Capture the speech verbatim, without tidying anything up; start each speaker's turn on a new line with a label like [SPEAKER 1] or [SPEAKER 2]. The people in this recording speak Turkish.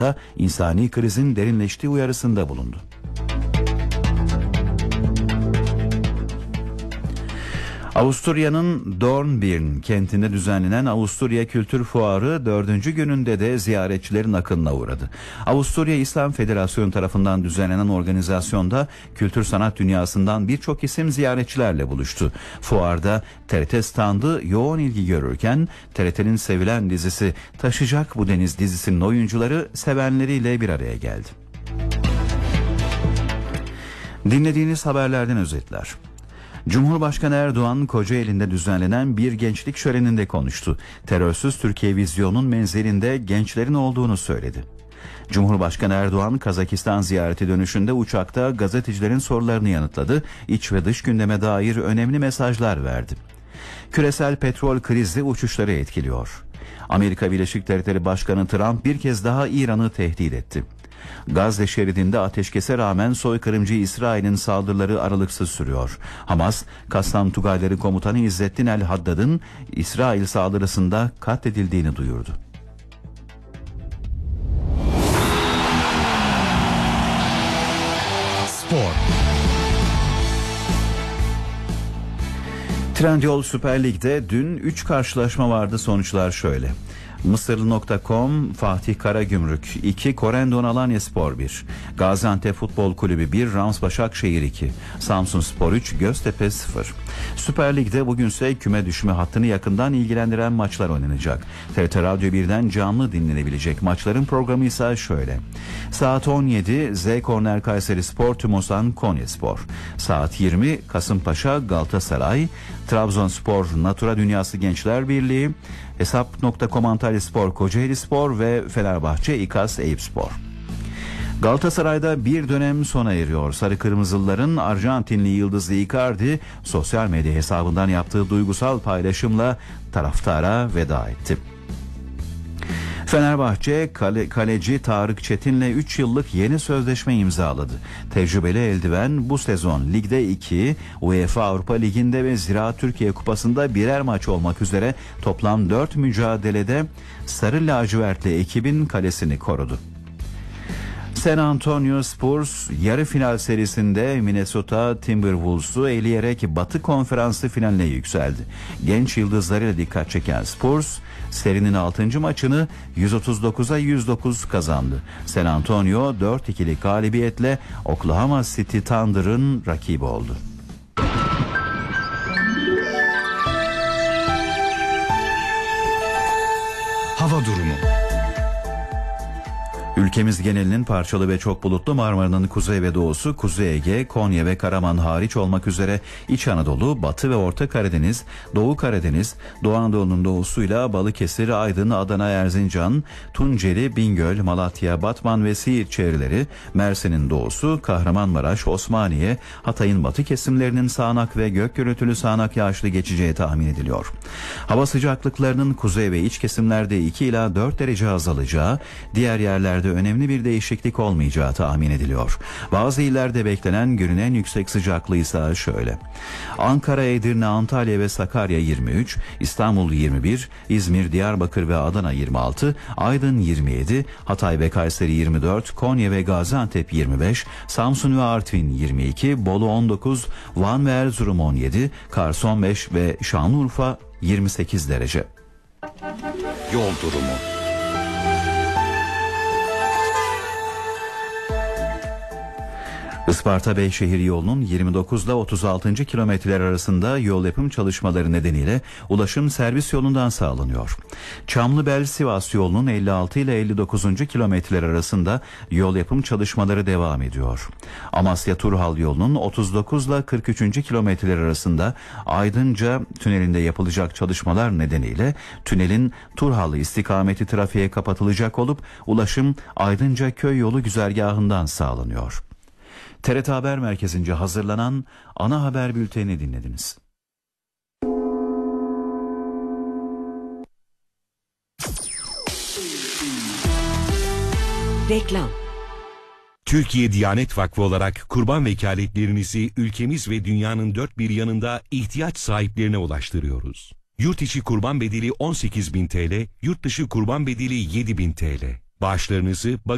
[SPEAKER 1] da insani krizin derinleştiği uyarısında bulundu. Avusturya'nın Dornbirn kentinde düzenlenen Avusturya Kültür Fuarı dördüncü gününde de ziyaretçilerin akınına uğradı. Avusturya İslam Federasyonu tarafından düzenlenen organizasyonda kültür sanat dünyasından birçok isim ziyaretçilerle buluştu. Fuarda T R T standı yoğun ilgi görürken T R T'nin sevilen dizisi Taşacak Bu Deniz dizisinin oyuncuları sevenleriyle bir araya geldi. Dinlediğiniz haberlerden özetler. Cumhurbaşkanı Erdoğan Kocaeli'nde düzenlenen bir gençlik şöleninde konuştu. Terörsüz Türkiye vizyonunun menzilinde gençlerin olduğunu söyledi. Cumhurbaşkanı Erdoğan Kazakistan ziyareti dönüşünde uçakta gazetecilerin sorularını yanıtladı, iç ve dış gündeme dair önemli mesajlar verdi. Küresel petrol krizi uçuşları etkiliyor. Amerika Birleşik Devletleri Başkanı Trump bir kez daha İran'ı tehdit etti. Gazze şeridinde ateşkese rağmen soykırımcı İsrail'in saldırıları aralıksız sürüyor. Hamas, Kassam Tugayları Komutanı İzzettin El Haddad'ın İsrail saldırısında katledildiğini duyurdu.
[SPEAKER 2] Spor.
[SPEAKER 1] Trendyol Süper Lig'de dün üç karşılaşma vardı, sonuçlar şöyle. Mısırlı nokta com Fatih Karagümrük iki, Korendon Alanyaspor bir, Gaziantep Futbol Kulübü bir, Rams Başakşehir iki, Samsunspor üç, Göztepe sıfır. Süper Lig'de bugünse küme düşme hattını yakından ilgilendiren maçlar oynanacak. T R T Radyo birden canlı dinlenebilecek maçların programı ise şöyle. Saat on yedi Z Korner Kayserispor Tümosan Konyaspor. Saat yirmi Kasımpaşa Galatasaray, Trabzonspor Natura Dünyası Gençler Birliği, Hesap nokta com Antalyaspor Kocaelispor ve Fenerbahçe İKAS Eyüpspor. Galatasaray'da bir dönem sona eriyor. Sarı Kırmızılıların Arjantinli yıldızı Icardi sosyal medya hesabından yaptığı duygusal paylaşımla taraftara veda etti. Fenerbahçe kale, kaleci Tarık Çetin'le üç yıllık yeni sözleşme imzaladı. Tecrübeli eldiven bu sezon Lig'de iki, UEFA Avrupa Ligi'nde ve Ziraat Türkiye Kupası'nda birer maç olmak üzere toplam dört mücadelede sarı lacivertli ekibin kalesini korudu. San Antonio Spurs yarı final serisinde Minnesota Timberwolves'u eleyerek Batı Konferansı finaline yükseldi. Genç yıldızlarıyla dikkat çeken Spurs serinin altıncı maçını yüz otuz dokuza yüz dokuz kazandı. San Antonio dört ikilik galibiyetle Oklahoma City Thunder'ın rakibi oldu.
[SPEAKER 2] Hava durumu.
[SPEAKER 1] Ülkemiz genelinin parçalı ve çok bulutlu, Marmara'nın kuzey ve doğusu, Kuzey Ege, Konya ve Karaman hariç olmak üzere İç Anadolu, Batı ve Orta Karadeniz, Doğu Karadeniz, Doğu Anadolu'nun doğusuyla Balıkesir, Aydın, Adana, Erzincan, Tunceli, Bingöl, Malatya, Batman ve Siirt çevreleri, Mersin'in doğusu, Kahramanmaraş, Osmaniye, Hatay'ın batı kesimlerinin sağanak ve gök gürültülü sağanak yağışlı geçeceği tahmin ediliyor. Hava sıcaklıklarının kuzey ve iç kesimlerde iki ila dört derece azalacağı, diğer yerlerde önemli bir değişiklik olmayacağı tahmin ediliyor. Bazı illerde beklenen günün en yüksek sıcaklığı ise şöyle. Ankara, Edirne, Antalya ve Sakarya yirmi üç, İstanbul yirmi bir, İzmir, Diyarbakır ve Adana yirmi altı, Aydın yirmi yedi, Hatay ve Kayseri yirmi dört, Konya ve Gaziantep yirmi beş, Samsun ve Artvin yirmi iki, Bolu on dokuz, Van ve Erzurum on yedi, Kars on beş ve Şanlıurfa yirmi sekiz derece.
[SPEAKER 2] Yol durumu.
[SPEAKER 1] Isparta Beyşehir yolunun yirmi dokuz ile otuz altıncı kilometreler arasında yol yapım çalışmaları nedeniyle ulaşım servis yolundan sağlanıyor. Çamlıbel Sivas yolunun elli altı ile elli dokuzuncu kilometreler arasında yol yapım çalışmaları devam ediyor. Amasya Turhal yolunun otuz dokuz ile kırk üçüncü kilometreler arasında Aydınca tünelinde yapılacak çalışmalar nedeniyle tünelin Turhal istikameti trafiğe kapatılacak olup ulaşım Aydınca köy yolu güzergahından sağlanıyor. T R T Haber Merkezi'nce hazırlanan ana haber bültenini dinlediniz.
[SPEAKER 3] Reklam.
[SPEAKER 4] Türkiye Diyanet Vakfı olarak kurban vekaletlerinizi ülkemiz ve dünyanın dört bir yanında ihtiyaç sahiplerine ulaştırıyoruz. Yurt içi kurban bedeli on sekiz bin T L, yurt dışı kurban bedeli yedi bin T L. Bağışlarınızı